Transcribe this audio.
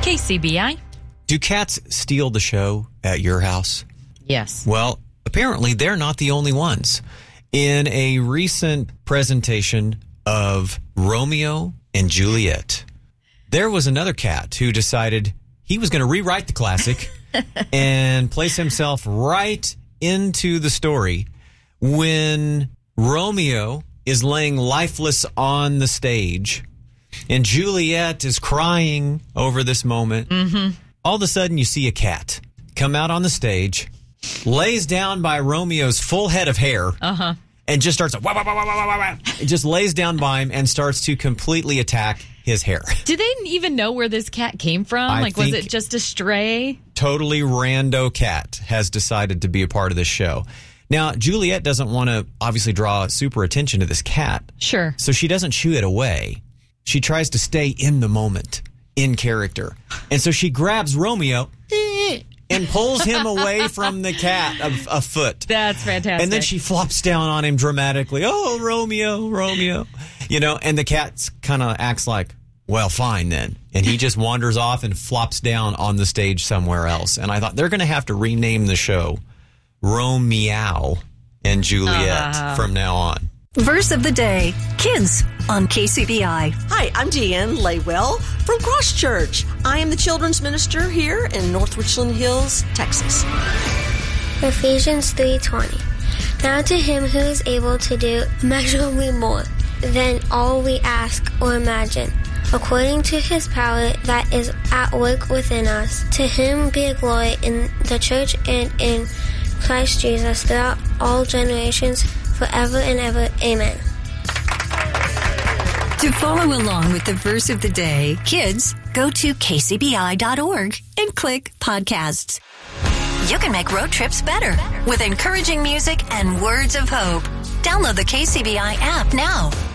KCBI. Do cats steal the show at your house? Yes. Well, apparently they're not the only ones. In a recent presentation of Romeo and Juliet, there was another cat who decided he was going to rewrite the classic and place himself right into the story when Romeo is laying lifeless on the stage and Juliet is crying over this moment. Mm-hmm. All of a sudden, you see a cat come out on the stage, lays down by Romeo's full head of hair, and just starts, it just lays down by him and starts to completely attack his hair. Do they even know where this cat came from? Was it just a stray? Totally rando cat has decided to be a part of this show. Now, Juliet doesn't want to obviously draw super attention to this cat. Sure. So she doesn't shoo it away. She tries to stay in the moment, in character. And so she grabs Romeo and pulls him away from the cat a foot. That's fantastic. And then she flops down on him dramatically. Oh, Romeo, Romeo. And the cat kind of acts like, well, fine then. And he just wanders off and flops down on the stage somewhere else. And I thought they're going to have to rename the show Romeo and Juliet from now on. Verse of the day, kids on KCBI. Hi, I'm Deanne Laywell from Cross Church. I am the children's minister here in North Richland Hills, Texas. Ephesians 3:20. Now to him who is able to do immeasurably more than all we ask or imagine, according to his power that is at work within us. To him be glory in the church and in Christ Jesus throughout all generations, forever and ever. Amen. To follow along with the verse of the day, kids, go to kcbi.org and click podcasts. You can make road trips better with encouraging music and words of hope. Download the KCBI app now.